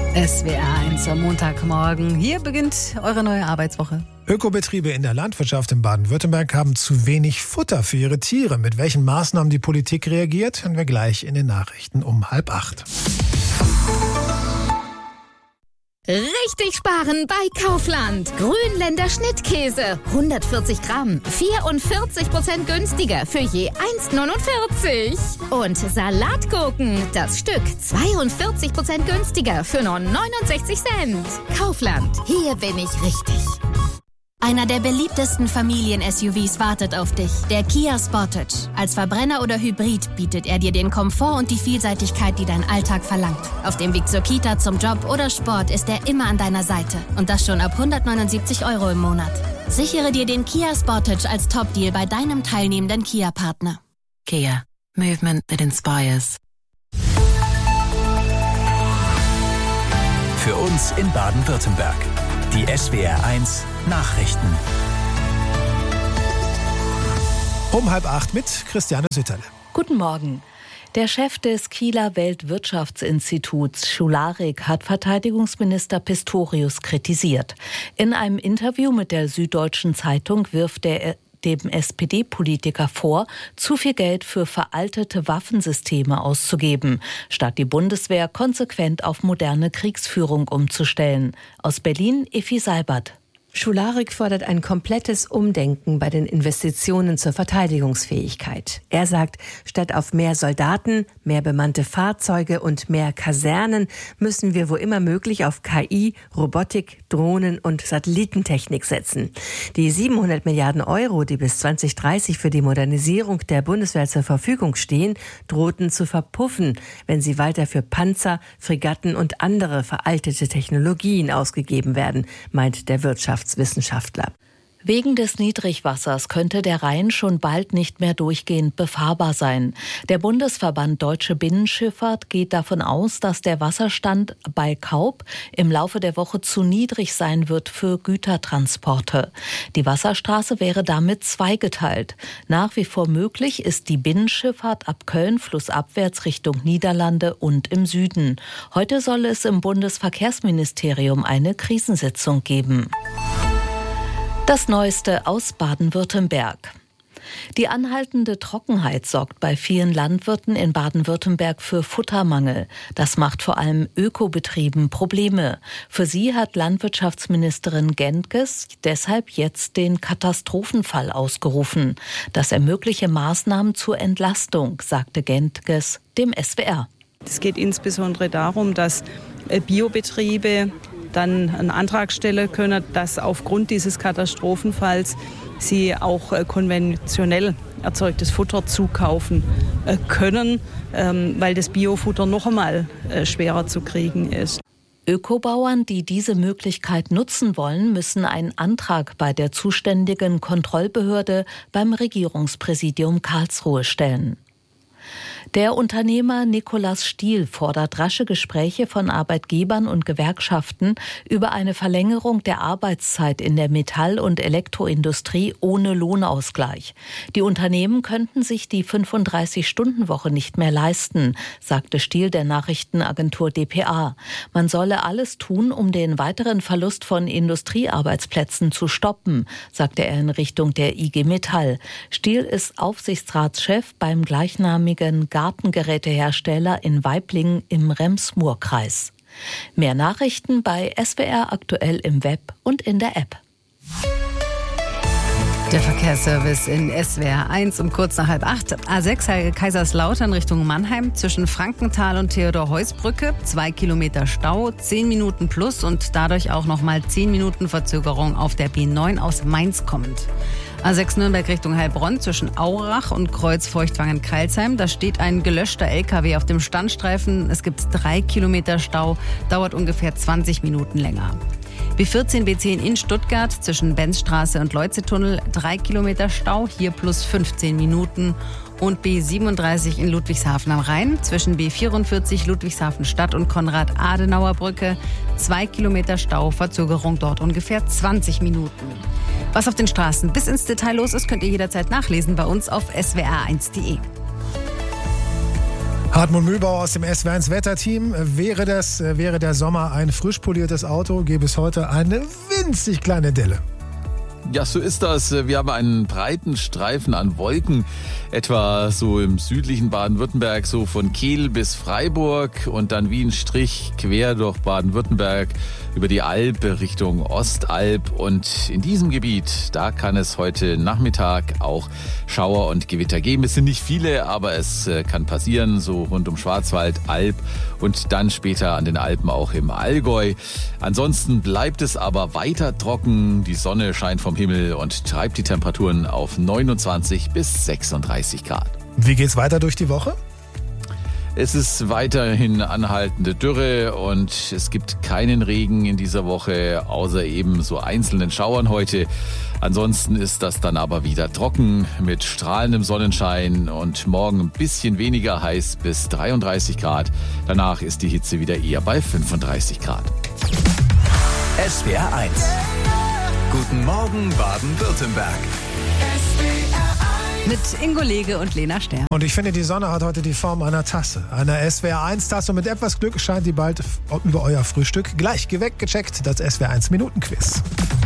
SWR1 am Montagmorgen. Hier beginnt eure neue Arbeitswoche. Ökobetriebe in der Landwirtschaft in Baden-Württemberg haben zu wenig Futter für ihre Tiere. Mit welchen Maßnahmen die Politik reagiert, hören wir gleich in den Nachrichten um 7:30. Richtig sparen bei Kaufland. Grünländer Schnittkäse, 140 Gramm, 44% günstiger für je 1,49. Und Salatgurken, das Stück, 42% günstiger für nur 69 Cent. Kaufland, hier bin ich richtig. Einer der beliebtesten Familien-SUVs wartet auf dich, der Kia Sportage. Als Verbrenner oder Hybrid bietet er dir den Komfort und die Vielseitigkeit, die dein Alltag verlangt. Auf dem Weg zur Kita, zum Job oder Sport ist er immer an deiner Seite. Und das schon ab 179 € im Monat. Sichere dir den Kia Sportage als Top-Deal bei deinem teilnehmenden Kia-Partner. Kia. Movement that inspires. Für uns in Baden-Württemberg. Die SWR1 Nachrichten. Um 7:30 mit Christiane Sütterle. Guten Morgen. Der Chef des Kieler Weltwirtschaftsinstituts, Schularik, hat Verteidigungsminister Pistorius kritisiert. In einem Interview mit der Süddeutschen Zeitung wirft er dem SPD-Politiker vor, zu viel Geld für veraltete Waffensysteme auszugeben, statt die Bundeswehr konsequent auf moderne Kriegsführung umzustellen. Aus Berlin, Effi Seibert. Schularik fordert ein komplettes Umdenken bei den Investitionen zur Verteidigungsfähigkeit. Er sagt, statt auf mehr Soldaten, mehr bemannte Fahrzeuge und mehr Kasernen müssen wir wo immer möglich auf KI, Robotik, Drohnen und Satellitentechnik setzen. Die 700 Milliarden €, die bis 2030 für die Modernisierung der Bundeswehr zur Verfügung stehen, drohten zu verpuffen, wenn sie weiter für Panzer, Fregatten und andere veraltete Technologien ausgegeben werden, meint der Wirtschaftswissenschaftler. Wegen des Niedrigwassers könnte der Rhein schon bald nicht mehr durchgehend befahrbar sein. Der Bundesverband Deutsche Binnenschifffahrt geht davon aus, dass der Wasserstand bei Kaub im Laufe der Woche zu niedrig sein wird für Gütertransporte. Die Wasserstraße wäre damit zweigeteilt. Nach wie vor möglich ist die Binnenschifffahrt ab Köln flussabwärts Richtung Niederlande und im Süden. Heute soll es im Bundesverkehrsministerium eine Krisensitzung geben. Das Neueste aus Baden-Württemberg. Die anhaltende Trockenheit sorgt bei vielen Landwirten in Baden-Württemberg für Futtermangel. Das macht vor allem Ökobetrieben Probleme. Für sie hat Landwirtschaftsministerin Gentges deshalb jetzt den Katastrophenfall ausgerufen. Das ermögliche Maßnahmen zur Entlastung, sagte Gentges dem SWR. Es geht insbesondere darum, dass Biobetriebe dann einen Antrag stellen können, dass aufgrund dieses Katastrophenfalls sie auch konventionell erzeugtes Futter zukaufen können, weil das Biofutter noch einmal schwerer zu kriegen ist. Ökobauern, die diese Möglichkeit nutzen wollen, müssen einen Antrag bei der zuständigen Kontrollbehörde beim Regierungspräsidium Karlsruhe stellen. Der Unternehmer Nikolaus Stiel fordert rasche Gespräche von Arbeitgebern und Gewerkschaften über eine Verlängerung der Arbeitszeit in der Metall- und Elektroindustrie ohne Lohnausgleich. Die Unternehmen könnten sich die 35-Stunden-Woche nicht mehr leisten, sagte Stiel der Nachrichtenagentur dpa. Man solle alles tun, um den weiteren Verlust von Industriearbeitsplätzen zu stoppen, sagte er in Richtung der IG Metall. Stiel ist Aufsichtsratschef beim gleichnamigen Gartengerätehersteller in Waiblingen im Rems-Murr-Kreis. Mehr Nachrichten bei SWR aktuell im Web und in der App. Der Verkehrsservice in SWR1 um kurz nach 7:30. A6 Kaiserslautern Richtung Mannheim zwischen Frankenthal und Theodor-Heuss-Brücke. 2 Kilometer Stau, 10 Minuten plus und dadurch auch nochmal 10 Minuten Verzögerung auf der B9 aus Mainz kommend. A6 Nürnberg Richtung Heilbronn zwischen Aurach und Kreuz-Feuchtwangen-Kreilsheim. Da steht ein gelöschter LKW auf dem Standstreifen. Es gibt 3 Kilometer Stau, dauert ungefähr 20 Minuten länger. B14, B10 in Stuttgart zwischen Benzstraße und Leuze-Tunnel, 3 Kilometer Stau, hier plus 15 Minuten. Und B37 in Ludwigshafen am Rhein zwischen B44 Ludwigshafen Stadt und Konrad-Adenauer-Brücke, 2 Kilometer Stau, Verzögerung dort ungefähr 20 Minuten. Was auf den Straßen bis ins Detail los ist, könnt ihr jederzeit nachlesen bei uns auf swr1.de. Hartmut Mühlbauer aus dem SWR1 Wetterteam. Wäre der Sommer ein frisch poliertes Auto, gäbe es heute eine winzig kleine Delle. Ja, so ist das. Wir haben einen breiten Streifen an Wolken, etwa so im südlichen Baden-Württemberg, so von Kehl bis Freiburg und dann wie ein Strich quer durch Baden-Württemberg über die Alp Richtung Ostalb. Und in diesem Gebiet, da kann es heute Nachmittag auch Schauer und Gewitter geben. Es sind nicht viele, aber es kann passieren, so rund um Schwarzwald, Alb und dann später an den Alpen auch im Allgäu. Ansonsten bleibt es aber weiter trocken. Die Sonne scheint vom Himmel und treibt die Temperaturen auf 29 bis 36 Grad. Wie geht's weiter durch die Woche? Es ist weiterhin anhaltende Dürre und es gibt keinen Regen in dieser Woche, außer eben so einzelnen Schauern heute. Ansonsten ist das dann aber wieder trocken mit strahlendem Sonnenschein und morgen ein bisschen weniger heiß bis 33 Grad. Danach ist die Hitze wieder eher bei 35 Grad. SWR 1. Guten Morgen Baden-Württemberg. Mit Ingo Lege und Lena Stern. Und ich finde, die Sonne hat heute die Form einer Tasse. Einer SWR1-Tasse. Und mit etwas Glück scheint die bald über euer Frühstück. Gleich weggecheckt, das SWR1-Minuten-Quiz.